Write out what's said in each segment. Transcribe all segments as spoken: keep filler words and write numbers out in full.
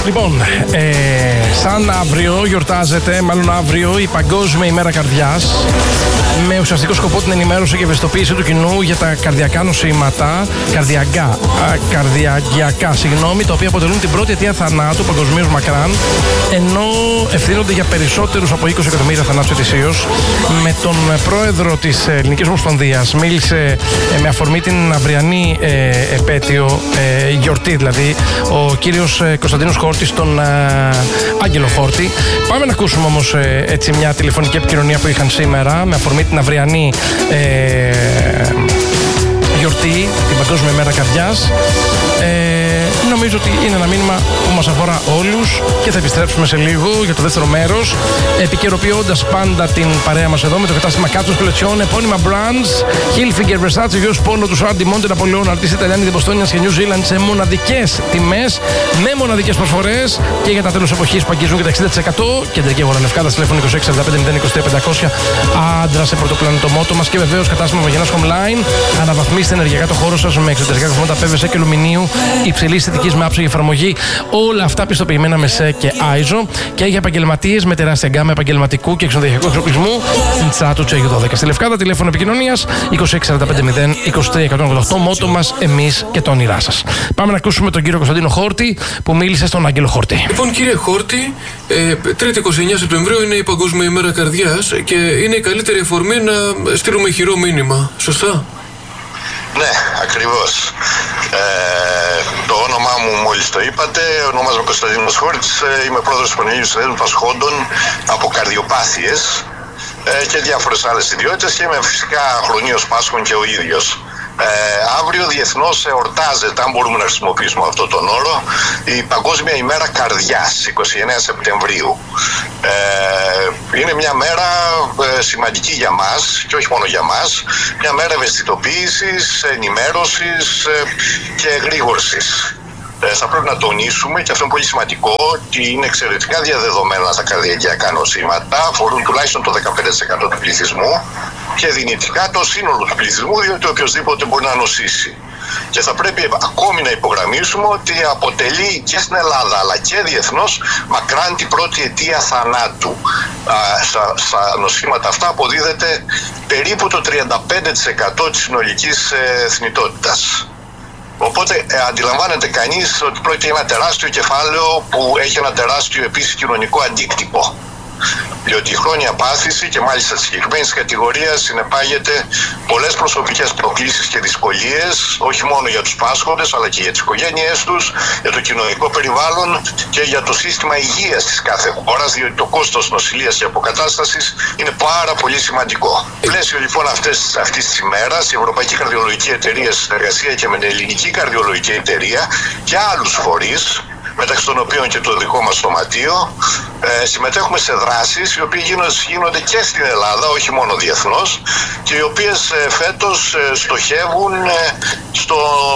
Λοιπόν, ε, σαν αύριο γιορτάζεται, μάλλον αύριο, η Παγκόσμια ημέρα καρδιάς, με ουσιαστικό σκοπό την ενημέρωση και ευαισθητοποίηση του κοινού για τα καρδιακά νοσήματα, καρδιακά, καρδιακιακά, συγγνώμη, τα οποία αποτελούν την πρώτη αιτία θανάτου παγκοσμίως μακράν, ενώ ευθύνονται για περισσότερους από είκοσι εκατομμύρια θανάτους ετησίως. Με τον πρόεδρο της Ελληνικής Ομοσπονδίας μίλησε ε, με αφορμή την αυριανή ε, επέτειο, ε, γιορτή δηλαδή, ο κύριος ε, Κωνσταντίνος Χόρτης, τον ε, Άγγελο Χόρτη. Πάμε να ακούσουμε όμως ε, έτσι μια τηλεφωνική επικοινωνία που είχαν σήμερα με αφορμή την αυριανή ε, γιορτή, την Παγκόσμια ημέρα καρδιάς. Ε, νομίζω ότι είναι ένα μήνυμα που μας αφορά όλους και θα επιστρέψουμε σε λίγο για το δεύτερο μέρος, επικαιροποιώντας πάντα την παρέα μας εδώ με το κατάστημα Κάτσος Κολετσιών, επώνυμα brands, Hilfiger, Versace, Γιος Πόλο, του Σάντι Μόντε, Ναπολεόν, Αρτής Ιταλιάνη, Διποστόνιας και New Zealand σε μοναδικές τιμές, με μοναδικές προσφορές και για τα τέλος εποχής που αγγίζουν και τα εξήντα τοις εκατό. Κεντρική αγορά Λευκάδας, τηλέφωνο είκοσι έξι σαράντα πέντε μηδέν είκοσι τρία πεντακόσια, άντρα σε πρωτοπλανητό μότο μας και βεβαίως κατάστημα Βαγενάς Online. Αναβαθμίστε ενεργειακά το χώρο σας με εξωτερικά κοσμήματα πι βι σι και αλουμινίου υψηλής θετικής με άψογη εφαρμογή. Όλα αυτά πιστοποιημένα με ΣΕ και άιζο και για επαγγελματίες με τεράστια γκάμα επαγγελματικού και ξενοδοχειακού εξοπλισμού. Στην Τσάτου Τσέγιο δώδεκα. Στη Λευκάδα, τηλέφωνο επικοινωνίας είκοσι έξι σαράντα πέντε μηδέν είκοσι τρία εκατόν ογδόντα οκτώ. Μότο μας, εμείς και τα όνειρά σας. Πάμε να ακούσουμε τον κύριο Κωνσταντίνο Χόρτη που μίλησε στον Άγγελο Χόρτη. Λοιπόν, κύριε Χόρτη, ε, τρίτη εικοστή ενάτη Σεπτεμβρίου είναι η Παγκόσμια ημέρα καρδιάς και είναι η καλύτερη αφορμή να στείλουμε χειρό μήνυμα. Σωστά? Ναι, ακριβώς. Ε, το όνομά μου μόλις το είπατε, ονομάζομαι Κωνσταντίνος Χόρτης, είμαι πρόεδρος του Πανελλήνιου Συνδέσμου Πασχόντων από καρδιοπάθειες ε, και διάφορες άλλες ιδιότητες και είμαι φυσικά χρονίος Πάσχων και ο ίδιος. Ε, αύριο διεθνώς εορτάζεται, αν μπορούμε να χρησιμοποιήσουμε αυτόν τον όρο, η Παγκόσμια ημέρα καρδιάς, εικοστή ενάτη Σεπτεμβρίου. Ε, είναι μια μέρα ε, σημαντική για μας και όχι μόνο για μας, μια μέρα ευαισθητοποίησης, ενημέρωσης ε, και εγρήγορσης. Ε, θα πρέπει να τονίσουμε, και αυτό είναι πολύ σημαντικό, ότι είναι εξαιρετικά διαδεδομένα τα καρδιακά νοσήματα, αφορούν τουλάχιστον το δεκαπέντε τοις εκατό του πληθυσμού και δυνητικά το σύνολο του πληθυσμού, διότι οποιοδήποτε μπορεί να νοσήσει. Και θα πρέπει ακόμη να υπογραμμίσουμε ότι αποτελεί και στην Ελλάδα αλλά και διεθνώς μακράν την πρώτη αιτία θανάτου. Α, στα, στα νοσήματα αυτά αποδίδεται περίπου το τριάντα πέντε τοις εκατό της συνολικής ε, θνητότητας. Οπότε ε, αντιλαμβάνεται κανείς ότι πρόκειται για ένα τεράστιο κεφάλαιο που έχει ένα τεράστιο επίσης κοινωνικό αντίκτυπο. Διότι η χρόνια πάθηση και μάλιστα τη συγκεκριμένη κατηγορία συνεπάγεται πολλές προσωπικές προκλήσεις και δυσκολίες, όχι μόνο για τους πάσχοντες αλλά και για τις οικογένειές τους, για το κοινωνικό περιβάλλον και για το σύστημα υγείας της κάθε χώρας, διότι το κόστος νοσηλείας και αποκατάστασης είναι πάρα πολύ σημαντικό. Πλαίσιο λοιπόν αυτές, αυτής της ημέρας, η Ευρωπαϊκή Καρδιολογική Εταιρεία σε συνεργασία και με την Ελληνική Καρδιολογική Εταιρεία και άλλους φορείς, μεταξύ των οποίων και το δικό μας σωματείο, ε, συμμετέχουμε σε δράσεις οι οποίες γίνονται και στην Ελλάδα, όχι μόνο διεθνώς, και οι οποίες ε, φέτος ε, στοχεύουν ε, στο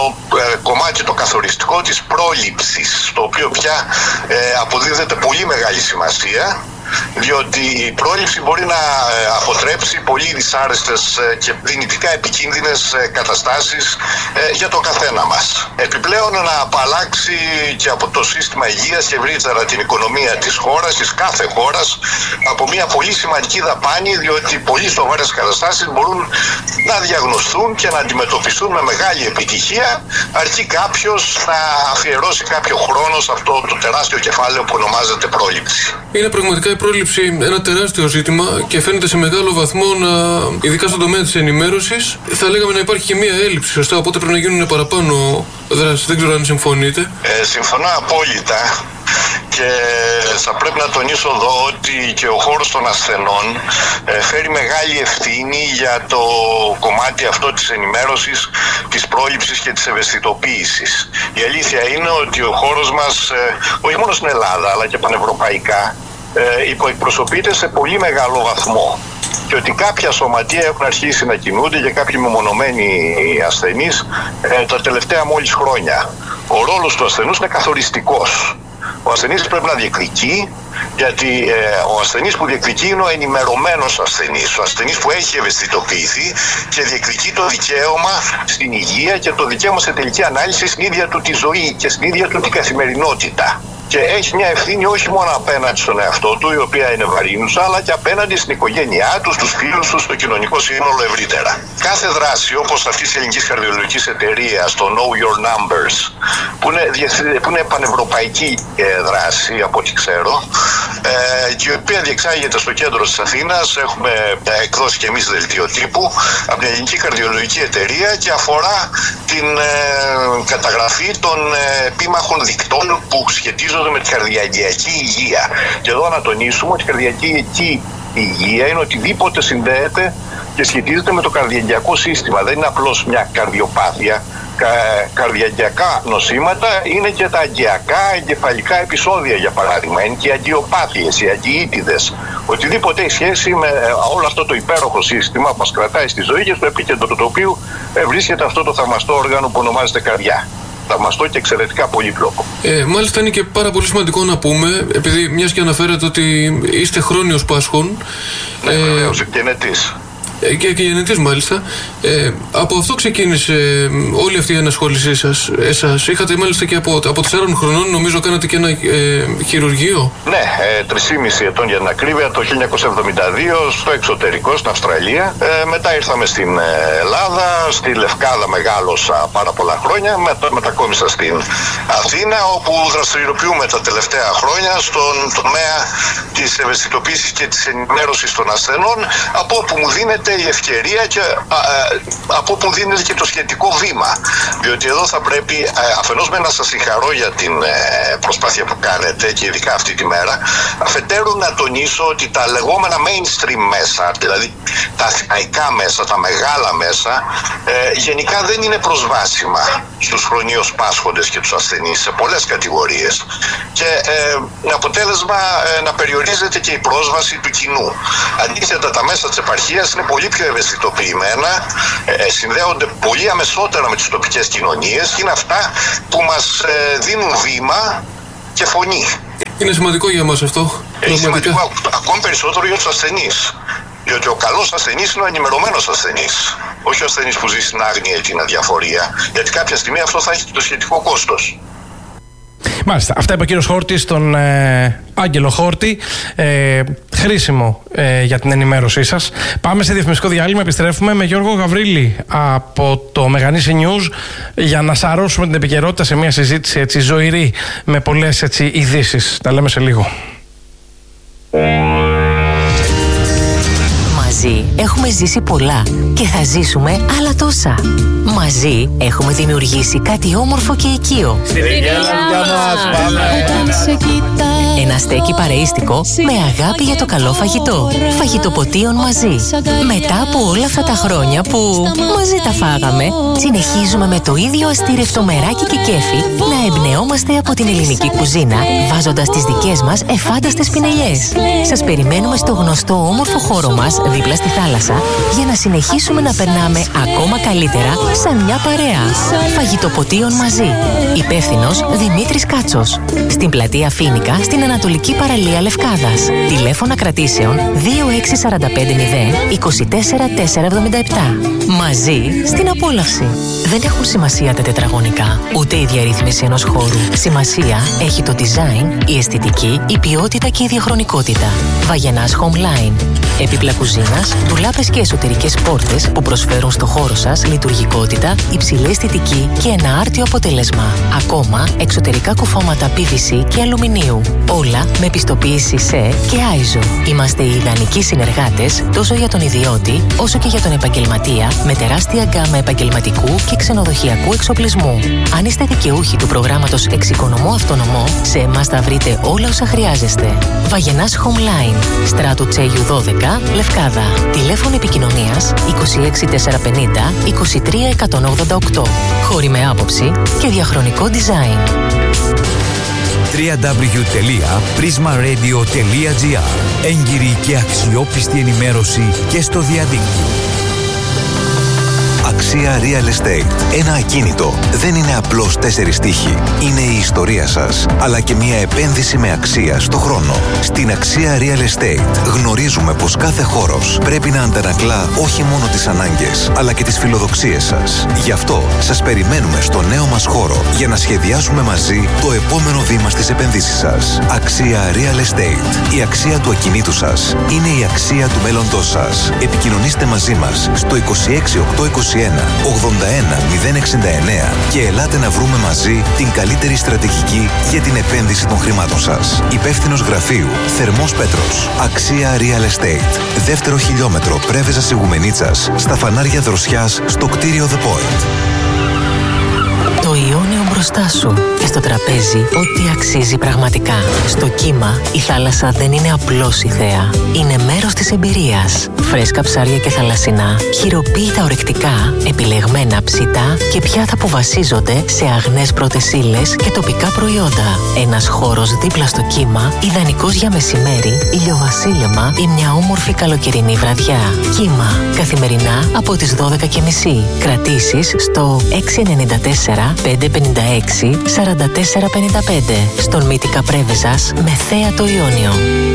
ε, κομμάτι το καθοριστικό της πρόληψης, το οποίο πια ε, αποδίδεται πολύ μεγάλη σημασία, διότι η πρόληψη μπορεί να αποτρέψει πολύ δυσάρεστες και δυνητικά επικίνδυνες καταστάσεις για τον καθένα μας. Επιπλέον να απαλλάξει και από το σύστημα υγείας και ευρύτερα την οικονομία της χώρας, της κάθε χώρας, από μια πολύ σημαντική δαπάνη, διότι πολύ σοβαρές καταστάσεις μπορούν να διαγνωστούν και να αντιμετωπιστούν με μεγάλη επιτυχία, αρκεί κάποιος να αφιερώσει κάποιο χρόνο σε αυτό το τεράστιο κεφάλαιο που ονομάζεται πρόληψη. Είναι πραγματικά η πρόληψη ένα τεράστιο ζήτημα και φαίνεται σε μεγάλο βαθμό να, ειδικά στον τομέα της ενημέρωσης, θα λέγαμε να υπάρχει και μία έλλειψη, σωστά, οπότε πρέπει να γίνουν παραπάνω δράσεις. Δεν ξέρω αν συμφωνείτε. Ε, συμφωνώ απόλυτα. Και θα πρέπει να τονίσω εδώ ότι και ο χώρος των ασθενών ε, φέρει μεγάλη ευθύνη για το κομμάτι αυτό της ενημέρωσης, της πρόληψης και της ευαισθητοποίησης. Η αλήθεια είναι ότι ο χώρος μας, ε, όχι μόνο στην Ελλάδα αλλά και πανευρωπαϊκά, ε, υποεκπροσωπείται σε πολύ μεγάλο βαθμό. Και ότι κάποια σωματεία έχουν αρχίσει να κινούνται για κάποιοι μεμονωμένοι ασθενείς ε, τα τελευταία μόλις χρόνια. Ο ρόλος του ασθενούς είναι καθοριστικός. Ο ασθενής πρέπει να διεκδικεί, γιατί ε, ο ασθενής που διεκδικεί είναι ο ενημερωμένος ασθενής, ο ασθενής που έχει ευαισθητοποιηθεί και διεκδικεί το δικαίωμα στην υγεία και το δικαίωμα σε τελική ανάλυση στην ίδια του τη ζωή και στην ίδια του την καθημερινότητα. και έχει μια ευθύνη όχι μόνο απέναντι στον εαυτό του, η οποία είναι βαρύνουσα, αλλά και απέναντι στην οικογένειά του, στους φίλους του, στο κοινωνικό σύνολο ευρύτερα. Κάθε δράση, όπως αυτή της ελληνικής καρδιολογικής εταιρείας, το Know Your Numbers, που είναι, που είναι πανευρωπαϊκή δράση, από ό,τι ξέρω, ε, και η οποία διεξάγεται στο κέντρο της Αθήνας. Έχουμε εκδώσει και εμείς δελτίο τύπου από την ελληνική καρδιολογική εταιρεία και αφορά την ε, καταγραφή των ε, επίμαχων δικτών που σχετίζονται με την καρδιακή υγεία. Και εδώ να τονίσουμε ότι η καρδιακή υγεία είναι οτιδήποτε συνδέεται και σχετίζεται με το καρδιακό σύστημα. Δεν είναι απλώς μια καρδιοπάθεια. Κα, καρδιακά νοσήματα είναι και τα αγκιακά εγκεφαλικά επεισόδια, για παράδειγμα. Είναι και οι αγκιοπάθειες, οι αγκιήτιδες. Οτιδήποτε έχει σχέση με όλο αυτό το υπέροχο σύστημα που μας κρατάει στη ζωή και στο επίκεντρο του οποίου βρίσκεται αυτό το θαυμαστό όργανο που ονομάζεται καρδιά. Θαυμαστό και εξαιρετικά πολύπλοκο. Ε, μάλιστα είναι και πάρα πολύ σημαντικό να πούμε, επειδή μιας και αναφέρατε ότι είστε χρόνιος πάσχων. Ναι, ε, βεβαίως, γενετής. Και, και γενετής μάλιστα. Ε, από αυτό ξεκίνησε όλη αυτή η ενασχόλησή σας. Εσάς είχατε μάλιστα και από, από τεσσάρων χρονών, νομίζω κάνατε και ένα ε, χειρουργείο. Ναι, ε, τρισήμισι ετών για την ακρίβεια, το χίλια εννιακόσια εβδομήντα δύο στο εξωτερικό, στην Αυστραλία. Ε, μετά ήρθαμε στην Ελλάδα, στη Λευκάδα μεγάλωσα πάρα πολλά χρόνια. Μετά μετακόμισα στην Αθήνα, όπου δραστηριοποιούμε τα τελευταία χρόνια στον τομέα της ευαισθητοποίησης και της ενημέρωσης των ασθενών, από όπου μου δίνεται η ευκαιρία και α, α, από όπου δίνεται και το σχετικό βήμα. Διότι εδώ θα πρέπει α, αφενός με να σας συγχαρώ για την ε, προσπάθεια που κάνετε και ειδικά αυτή τη μέρα, αφετέρου να τονίσω ότι τα λεγόμενα mainstream μέσα, δηλαδή τα αθηναϊκά μέσα, τα μεγάλα μέσα, ε, γενικά δεν είναι προσβάσιμα στους χρονίως πάσχοντες και τους ασθενείς σε πολλές κατηγορίες. Και ε, αποτέλεσμα ε, να περιορίζεται και η πρόσβαση του κοινού. Αντίθετα, τα μέσα της επαρχίας είναι πολύ πιο ευαισθητοποιημένα, ε, συνδέονται πολύ αμεσότερα με τις τοπικές κοινωνίες και είναι αυτά που μας ε, δίνουν βήμα και φωνή. Είναι σημαντικό για μας αυτό. Είναι σημαντικό ακόμη περισσότερο για τους ασθενείς. Διότι ο καλός ασθενής είναι ο ενημερωμένος ασθενής. Όχι ο ασθενής που ζει στην άγνοια ή την αδιαφορία. Γιατί κάποια στιγμή αυτό θα έχει το σχετικό κόστος. Μάλιστα. Αυτά είπε ο κύριος Χόρτης, τον ε, Άγγελο Χόρτη. Ε, χρήσιμο ε, για την ενημέρωσή σας. Πάμε σε διαφημιστικό διάλειμμα. Επιστρέφουμε με Γιώργο Γαβρίλη από το Μεγανήσι News για να σαρώσουμε την επικαιρότητα σε μια συζήτηση έτσι ζωηρή με πολλές έτσι ειδήσεις. Τα λέμε σε λίγο. Μαζί έχουμε ζήσει πολλά και θα ζήσουμε άλλα τόσα. Μαζί έχουμε δημιουργήσει κάτι όμορφο και οικείο. Ένα στέκι παρεΐστικο με αγάπη για το καλό φαγητό. Φαγητοποτίων μαζί. Μετά από όλα αυτά τα χρόνια που μαζί τα φάγαμε, συνεχίζουμε με το ίδιο αστήρευτο μεράκι και κέφι να εμπνεόμαστε από την ελληνική κουζίνα, βάζοντας τις δικές μας εφάνταστες πινελιές. Σας περιμένουμε στο γνωστό όμορφο χώρο μας δίπλα στη θάλασσα για να συνεχίσουμε να περνάμε ακόμα καλύτερα σαν μια παρέα. Φαγητοποτίων μαζί. Υπεύθυνος Δημήτρης Κάτσος. Στην πλατεία Φοίνικα, στην Ανατολική Παραλία Λευκάδας. Τηλέφωνα κρατήσεων δύο έξι τέσσερα πέντε μηδέν είκοσι τέσσερα τετρακόσια εβδομήντα επτά. Μαζί στην απόλαυση. Δεν έχουν σημασία τα τετραγωνικά, ούτε η διαρρύθμιση ενός χώρου. Σημασία έχει το design, η αισθητική, η ποιότητα και η διαχρονικότητα. Βαγενάς Homeline. Έπιπλα κουζίνας, ντουλάπες και εσωτερικές πόρτες που προσφέρουν στο χώρο σας λειτουργικότητα, υψηλή αισθητική και ένα άρτιο αποτέλεσμα. Ακόμα, εξωτερικά κουφώματα πι βι σι και αλουμινίου. Όλα με πιστοποίηση ΣΕ και άιζο. Είμαστε οι ιδανικοί συνεργάτες τόσο για τον ιδιώτη όσο και για τον επαγγελματία, με τεράστια γκάμα επαγγελματικού και ξενοδοχειακού εξοπλισμού. Αν είστε δικαιούχοι του προγράμματος Εξοικονομώ Αυτονομώ, σε εμάς θα βρείτε όλα όσα χρειάζεστε. Βαγενάς Homeline, Στράτου Τσέγιου δώδεκα, Λευκάδα. Τηλέφωνο επικοινωνίας είκοσι έξι τετρακόσια πενήντα είκοσι τρία εκατόν ογδόντα οκτώ. Χώροι με άποψη και διαχρονικό design. double-u double-u double-u τελεία πρίσμα ρέιντιο τελεία τζι άρ. Έγκυρη και αξιόπιστη ενημέρωση και στο διαδίκτυο. Αξία Real Estate. Ένα ακίνητο δεν είναι απλώς τέσσερις τοίχοι. Είναι η ιστορία σας, αλλά και μια επένδυση με αξία στο χρόνο. Στην Αξία Real Estate γνωρίζουμε πως κάθε χώρος πρέπει να αντανακλά όχι μόνο τις ανάγκες, αλλά και τις φιλοδοξίες σας. Γι' αυτό σας περιμένουμε στο νέο μας χώρο για να σχεδιάσουμε μαζί το επόμενο βήμα στις επενδύσεις σας. Αξία Real Estate. Η αξία του ακινήτου σας είναι η αξία του μέλλοντός σας. Επικοινωνήστε μαζί μας στο είκοσι έξι οκτακόσια είκοσι ένα ογδόντα ένα μηδέν εξήντα εννέα και ελάτε να βρούμε μαζί την καλύτερη στρατηγική για την επένδυση των χρημάτων σας. Υπεύθυνος γραφείου Θερμός Πέτρος. Αξία Real Estate. Δεύτερο χιλιόμετρο Πρέβεζας Ιγουμενίτσας, στα φανάρια Δροσιάς, στο κτίριο The Point. Το Ιόνιο μπροστά σου και στο τραπέζι ό,τι αξίζει πραγματικά. Στο κύμα η θάλασσα δεν είναι απλώς η θέα. Είναι μέρος της εμπειρίας. Φρέσκα ψάρια και θαλασσινά, χειροποίητα ορεκτικά, επιλεγμένα ψητά και πιάτα που βασίζονται σε αγνές πρώτες ύλες και τοπικά προϊόντα. Ένας χώρος δίπλα στο κύμα, ιδανικός για μεσημέρι, ηλιοβασίλεμα ή μια όμορφη καλοκαιρινή βραδιά. Κύμα. Καθημερινά από τις δώδεκα και μισή. Κρατήσεις στο έξι εννιά τέσσερα πέντε πέντε έξι σαράντα τέσσερα πενήντα πέντε. Στον Μύτικα Πρέβεζας με θέα το Ιόνιο.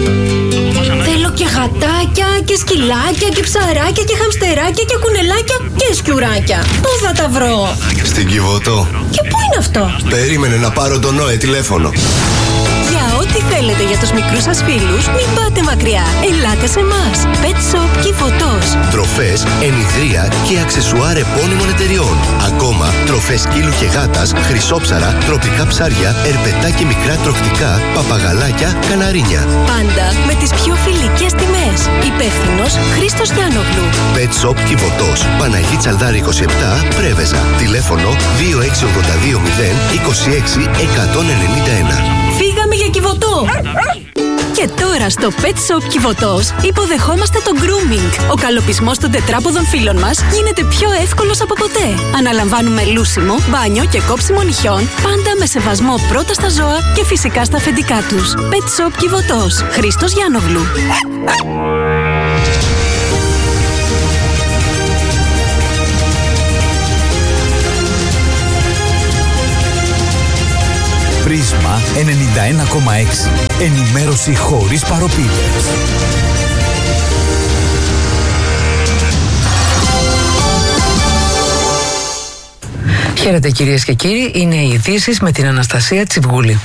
Θέλω και γατάκια και σκυλάκια και ψαράκια και χαμστεράκια και κουνελάκια και σκιουράκια. Πού θα τα βρω? Στην Κιβωτό. Και πού είναι αυτό? Περίμενε να πάρω τον Νόε τηλέφωνο. Για ό,τι θέλετε για τους μικρούς σας φίλους, μην πάτε μακριά. Ελάτε σε εμάς. Pet Shop Κιβωτός. Τροφές, ενιδρία και αξεσουάρ επώνυμων εταιριών. Ακόμα τροφές σκύλου και γάτας, χρυσόψαρα, τροπικά ψάρια, ερπετά και μικρά τροχτικά, παπαγαλάκια, καναρίνια. Πάντα με τις πιο φιλικές τιμές. Υπεύθυνος Χρήστος Γιάννογλου. Pet Shop Κιβωτός. Παναγί Τσαλδάρη είκοσι επτά, Πρέβεζα. Τηλέφωνο δύο έξι ογδόντα δύο μηδέν είκοσι έξι εκατόν ενενήντα ένα. Φύγαμε για Κιβωτό! Και τώρα στο Pet Shop Κιβωτός υποδεχόμαστε το grooming. Ο καλοπισμός των τετράποδων φύλων μας γίνεται πιο εύκολος από ποτέ. Αναλαμβάνουμε λούσιμο, μπάνιο και κόψιμο νυχιών, πάντα με σεβασμό πρώτα στα ζώα και φυσικά στα αφεντικά τους. Pet Shop Κιβωτός. Χρήστος Γιάννογλου. Πρίσμα ενενήντα ένα κόμμα έξι. Ενημέρωση χωρίς παροπίδες. Χαίρετε κυρίες και κύριοι, είναι οι ειδήσεις με την Αναστασία Τσιβγούλη.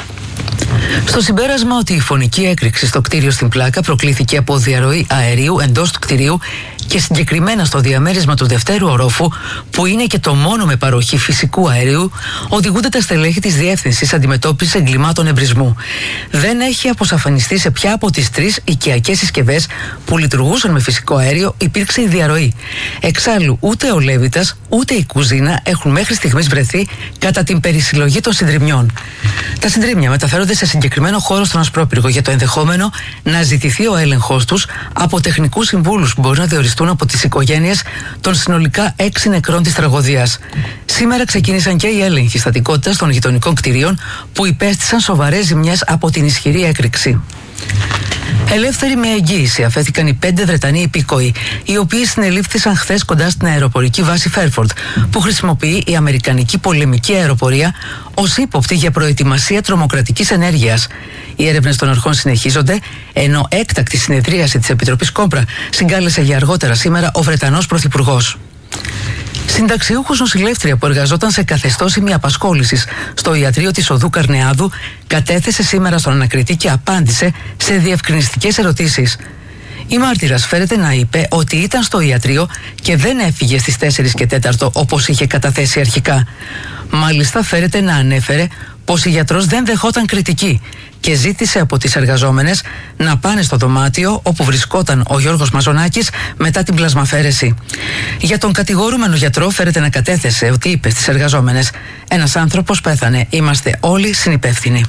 Στο συμπέρασμα ότι η φωνική έκρηξη στο κτίριο στην Πλάκα προκλήθηκε από διαρροή αερίου εντός του κτιρίου και συγκεκριμένα στο διαμέρισμα του δευτέρου ορόφου, που είναι και το μόνο με παροχή φυσικού αερίου, οδηγούνται τα στελέχη της Διεύθυνσης Αντιμετώπισης Εγκλημάτων Εμπρισμού. Δεν έχει αποσαφανιστεί σε ποια από τις τρεις οικιακές συσκευές που λειτουργούσαν με φυσικό αέριο υπήρξε η διαρροή. Εξάλλου, ούτε ο Λέβητας ούτε η κουζίνα έχουν μέχρι στιγμής βρεθεί κατά την περισυλλογή των συντριμμιών. Τα συντρίμμια μεταφέρονται σε συγκεκριμένο χώρο στον Ασπρόπυργο για το ενδεχόμενο να ζητηθεί ο έλεγχος τους από τεχνικούς συμβούλους που μπορεί να διοριστούν από τις οικογένειες των συνολικά έξι νεκρών της τραγωδίας. Σήμερα ξεκίνησαν και οι έλεγχοι στατικότητας των γειτονικών κτηρίων που υπέστησαν σοβαρές ζημιές από την ισχυρή έκρηξη. Ελεύθεροι με εγγύηση αφέθηκαν οι πέντε Βρετανοί υπήκοοι, οι οποίοι συνελήφθησαν χθες κοντά στην αεροπορική βάση Φέρφορντ, που χρησιμοποιεί η Αμερικανική πολεμική αεροπορία ως ύποπτη για προετοιμασία τρομοκρατικής ενέργειας. Οι έρευνες των αρχών συνεχίζονται, ενώ έκτακτη συνεδρίαση της Επιτροπής Κόμπρα συγκάλεσε για αργότερα σήμερα ο Βρετανός Πρωθυπουργός. Συνταξιούχος νοσηλεύτρια που εργαζόταν σε καθεστώς ημιαπασχόλησης στο ιατρείο της Οδού Καρνεάδου κατέθεσε σήμερα στον ανακριτή και απάντησε σε διευκρινιστικές ερωτήσεις. Η μάρτυρας φέρεται να είπε ότι ήταν στο ιατρείο και δεν έφυγε στις τέσσερις και τέταρτο όπως είχε καταθέσει αρχικά. Μάλιστα φέρεται να ανέφερε πως η γιατρός δεν δεχόταν κριτική και ζήτησε από τις εργαζόμενες να πάνε στο δωμάτιο όπου βρισκόταν ο Γιώργος Μαζονάκης μετά την πλασμαφέρεση. Για τον κατηγορούμενο γιατρό φέρεται να κατέθεσε ότι είπε στις εργαζόμενες «Ένας άνθρωπος πέθανε, είμαστε όλοι συνυπεύθυνοι».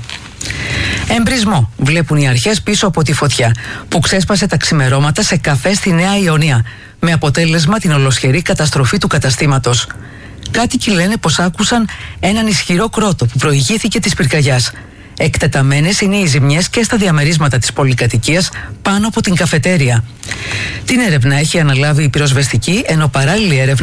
Εμπρισμό βλέπουν οι αρχές πίσω από τη φωτιά που ξέσπασε τα ξημερώματα σε καφέ στη Νέα Ιωνία, με αποτέλεσμα την ολοσχερή καταστροφή του καταστήματος. Κάτοικοι λένε πως άκουσαν έναν ισχυρό κρότο που προηγήθηκε της πυρκαγιάς. Εκτεταμένες είναι οι ζημιές και στα διαμερίσματα της πολυκατοικίας πάνω από την καφετέρια. Την έρευνα έχει αναλάβει η πυροσβεστική, ενώ παράλληλη έρευνα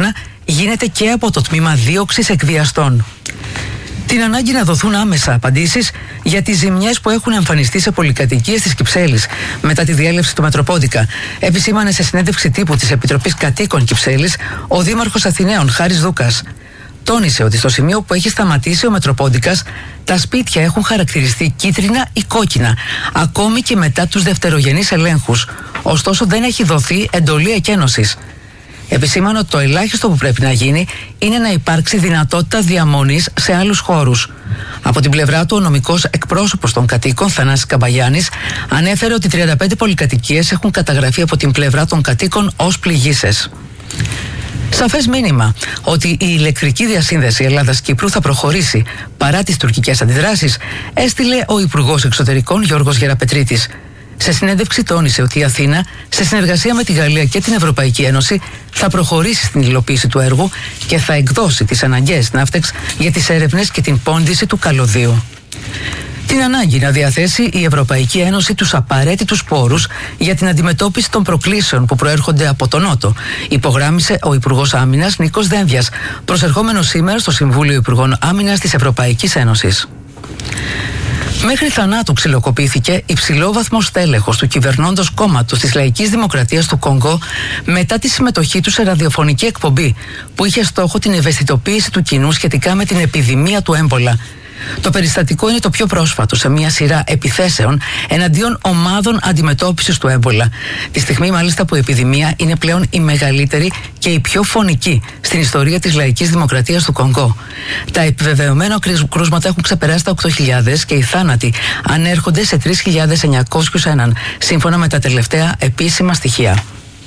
γίνεται και από το τμήμα δίωξης εκβιαστών. Την ανάγκη να δοθούν άμεσα απαντήσεις για τις ζημιές που έχουν εμφανιστεί σε πολυκατοικίες της Κυψέλης μετά τη διέλευση του Μετροπόντικα, επισήμανε σε συνέντευξη τύπου της Επιτροπής Κατοίκων Κυψέλης ο Δήμαρχος Αθηναίων Χάρης Δούκας. Τόνισε ότι στο σημείο που έχει σταματήσει ο Μετροπόντικας, τα σπίτια έχουν χαρακτηριστεί κίτρινα ή κόκκινα, ακόμη και μετά τους δευτερογενείς ελέγχους. Ωστόσο, δεν έχει δοθεί εντολή εκένωσης. Επισήμανε ότι το ελάχιστο που πρέπει να γίνει είναι να υπάρξει δυνατότητα διαμονής σε άλλους χώρους. Από την πλευρά του, ο νομικός εκπρόσωπος των κατοίκων, Θανάσης Καμπαγιάννης, ανέφερε ότι τριάντα πέντε πολυκατοικίες έχουν καταγραφεί από την πλευρά των κατοίκων ως πληγείσες. Σαφές μήνυμα ότι η ηλεκτρική διασύνδεση Ελλάδας-Κύπρου θα προχωρήσει παρά τις τουρκικές αντιδράσεις, έστειλε ο Υπουργός Εξωτερικών Γιώργος Γεραπετρίτης. Σε συνέντευξη τόνισε ότι η Αθήνα, σε συνεργασία με τη Γαλλία και την Ευρωπαϊκή Ένωση, θα προχωρήσει στην υλοποίηση του έργου και θα εκδώσει τις αναγκαίες ναύτεξ για τις έρευνες και την πόντιση του καλωδίου. Την ανάγκη να διαθέσει η Ευρωπαϊκή Ένωση τους απαραίτητους πόρους για την αντιμετώπιση των προκλήσεων που προέρχονται από τον Νότο, υπογράμμισε ο Υπουργός Άμυνας Νίκος Δένδιας, προσερχόμενος σήμερα στο Συμβούλιο Υπουργών Άμυνας της Ευρωπαϊκής Ένωσης. Μέχρι θανάτου ξυλοκοπήθηκε υψηλόβαθμος στέλεχος του κυβερνώντος κόμματος της Λαϊκής Δημοκρατίας του Κονγκό μετά τη συμμετοχή του σε ραδιοφωνική εκπομπή που είχε στόχο την ευαισθητοποίηση του κοινού σχετικά με την επιδημία του έμπολα. Το περιστατικό είναι το πιο πρόσφατο σε μια σειρά επιθέσεων εναντίον ομάδων αντιμετώπισης του έμπολα. Τη στιγμή μάλιστα που η επιδημία είναι πλέον η μεγαλύτερη και η πιο φωνική στην ιστορία της Λαϊκής Δημοκρατίας του Κονγκό. Τα επιβεβαιωμένα κρούσματα έχουν ξεπεράσει τα οκτώ χιλιάδες και οι θάνατοι ανέρχονται σε τρεις χιλιάδες εννιακόσιους ένα, σύμφωνα με τα τελευταία επίσημα στοιχεία.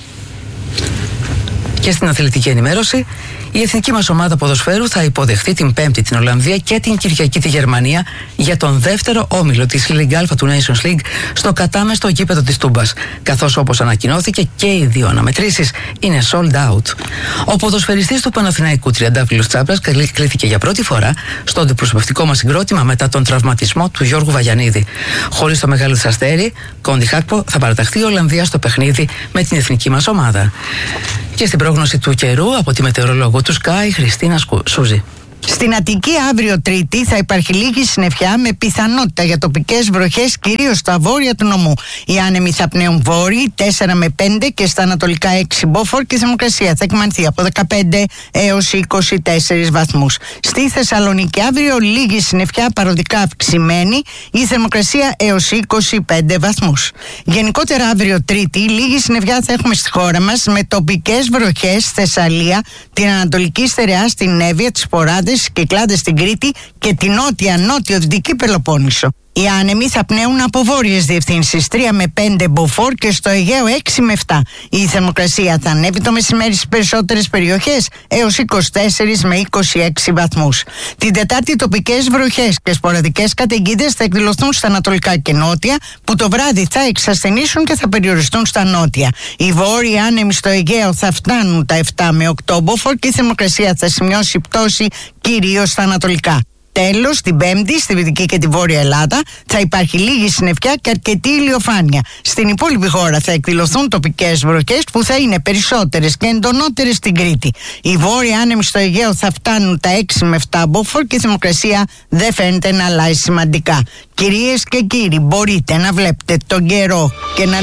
Και στην αθλητική ενημέρωση, η εθνική μας ομάδα ποδοσφαίρου θα υποδεχθεί την Πέμπτη την Ολλανδία και την Κυριακή τη Γερμανία για τον δεύτερο όμιλο της Ligue Α του Nations League στο κατάμεστο γήπεδο της Τούμπας, καθώς όπως ανακοινώθηκε και οι δύο αναμετρήσεις είναι sold out. Ο ποδοσφαιριστής του Παναθηναϊκού Τριαντάφυλλος Τσάπρας κλήθηκε για πρώτη φορά στο αντιπροσωπευτικό μας συγκρότημα μετά τον τραυματισμό του Γιώργου Βαγιανίδη. Χωρίς το μεγάλο της αστέρι, Κόντι Χάκπο θα παραταχθεί η Ολλανδία στο παιχνίδι με την εθνική μας ομάδα. Και στην πρόγνωση του καιρού από τη μετεωρολόγο του Sky, Χριστίνα Σούζη. Στην Αττική αύριο Τρίτη θα υπάρχει λίγη συννεφιά με πιθανότητα για τοπικές βροχές κυρίως στα βόρεια του νομού. Οι άνεμοι θα πνέουν βόρειοι τέσσερα με πέντε και στα ανατολικά έξι μποφόρ και η θερμοκρασία θα εκμανθεί από δεκαπέντε έως είκοσι τέσσερις βαθμούς. Στη Θεσσαλονίκη αύριο λίγη συννεφιά παροδικά αυξημένη, η θερμοκρασία έως είκοσι πέντε βαθμούς. Γενικότερα αύριο Τρίτη λίγη συννεφιά θα έχουμε στη χώρα μας με τοπικές βροχές στη Θεσσαλία, την Ανατολική Στερεά, στην Εύβοια, τις Ποράδες, Κυκλάδες στην Κρήτη και την νότια-νότιο-δυτική Πελοπόννησο. Οι άνεμοι θα πνέουν από βόρειες διευθύνσεις τρία με πέντε μποφόρ και στο Αιγαίο έξι με επτά. Η θερμοκρασία θα ανέβει το μεσημέρι στις περισσότερες περιοχές έως είκοσι τέσσερα με είκοσι έξι βαθμούς. Την Τετάρτη τοπικές βροχές και σποραδικές καταιγίδες θα εκδηλωθούν στα ανατολικά και νότια, που το βράδυ θα εξασθενήσουν και θα περιοριστούν στα νότια. Οι βόρειοι άνεμοι στο Αιγαίο θα φτάνουν τα επτά με οκτώ μποφόρ και η θερμοκρασία θα σημειώσει πτώση κυρίως στα ανατολικά. Τέλος, την Πέμπτη, στη Δυτική και τη Βόρεια Ελλάδα, θα υπάρχει λίγη συννεφιά και αρκετή ηλιοφάνεια. Στην υπόλοιπη χώρα θα εκδηλωθούν τοπικές βροχές που θα είναι περισσότερες και εντονότερες στην Κρήτη. Οι βόρειοι άνεμοι στο Αιγαίο θα φτάνουν τα έξι με επτά μποφόρ και η θερμοκρασία δεν φαίνεται να αλλάζει σημαντικά. Κυρίες και κύριοι, μπορείτε να βλέπετε τον καιρό και να...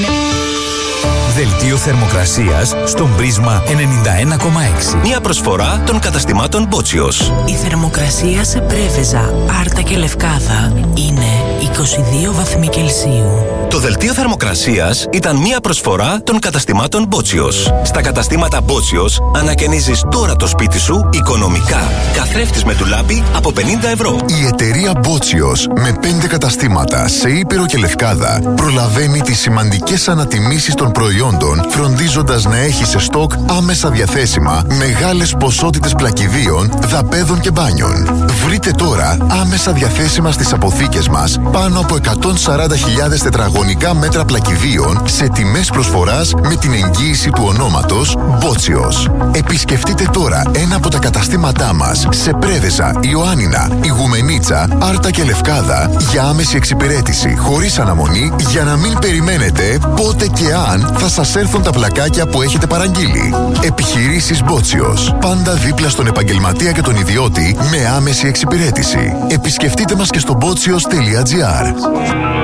Δελτίο θερμοκρασίας στον Πρίσμα ενενήντα ένα κόμμα έξι. Μια προσφορά των καταστημάτων Μπότσιος. Η θερμοκρασία σε Πρέβεζα, Άρτα και Λευκάδα είναι είκοσι δύο βαθμοί Κελσίου. Το δελτίο θερμοκρασίας ήταν μια προσφορά των καταστημάτων Μπότσιος. Στα καταστήματα Μπότσιος ανακαινίζεις τώρα το σπίτι σου οικονομικά. Καθρέφτης με ντουλάπι από πενήντα ευρώ. Η εταιρεία Μπότσιος με πέντε καταστήματα σε Ήπειρο και Λευκάδα προλαβαίνει τις σημαντικές ανατιμήσεις των προϊόντων, φροντίζοντας να έχει σε στόκ άμεσα διαθέσιμα μεγάλες ποσότητες πλακιδίων, δαπέδων και μπάνιων. Βρείτε τώρα άμεσα διαθέσιμα στις αποθήκες μας πάνω από εκατόν σαράντα χιλιάδες τετραγωνικά μέτρα πλακιδίων σε τιμές προσφοράς με την εγγύηση του ονόματος Μπότσιος. Επισκεφτείτε τώρα ένα από τα καταστήματά μας σε Πρέβεζα, Ιωάννινα, Ιγουμενίτσα, Άρτα και Λευκάδα για άμεση εξυπηρέτηση χωρίς αναμονή, για να μην περιμένετε πότε και αν θα σας έρθουν τα πλακάκια που έχετε παραγγείλει. Επιχειρήσεις Μπότσιος. Πάντα δίπλα στον επαγγελματία και τον ιδιώτη με άμεση εξυπηρέτηση. Επισκεφτείτε μας και στο μπότσιος τελεία τζι άρ.